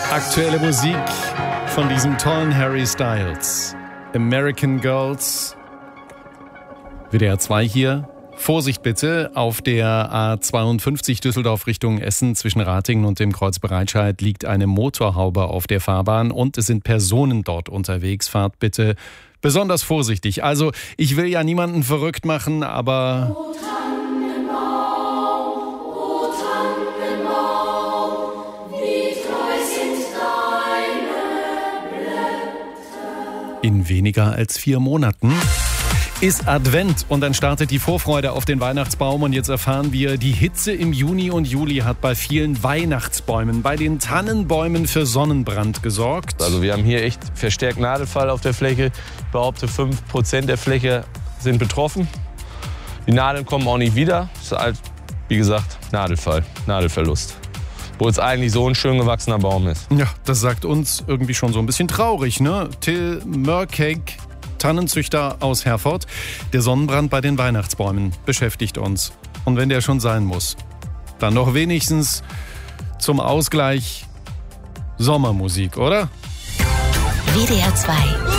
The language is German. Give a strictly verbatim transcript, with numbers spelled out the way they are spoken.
Aktuelle Musik von diesem tollen Harry Styles. American Girls. W D R zwei hier. Vorsicht bitte, auf der A zweiundfünfzig Düsseldorf Richtung Essen zwischen Ratingen und dem Kreuz Bereitscheid liegt eine Motorhaube auf der Fahrbahn und es sind Personen dort unterwegs. Fahrt bitte besonders vorsichtig. Also, ich will ja niemanden verrückt machen, aber... O Tannenbaum, o Tannenbaum, wie treu sind deine Blätter. In weniger als vier Monaten ist Advent und dann startet die Vorfreude auf den Weihnachtsbaum und jetzt erfahren wir, die Hitze im Juni und Juli hat bei vielen Weihnachtsbäumen, bei den Tannenbäumen für Sonnenbrand gesorgt. Also wir haben hier echt verstärkt Nadelfall auf der Fläche. Ich behaupte, fünf Prozent der Fläche sind betroffen. Die Nadeln kommen auch nicht wieder. Das ist halt, wie gesagt, Nadelfall, Nadelverlust. Wo es eigentlich so ein schön gewachsener Baum ist. Ja, das sagt uns irgendwie schon so ein bisschen traurig, ne? Till Mörkegg, Tannenzüchter aus Herford. Der Sonnenbrand bei den Weihnachtsbäumen beschäftigt uns. Und wenn der schon sein muss, dann doch wenigstens zum Ausgleich Sommermusik, oder? W D R zwei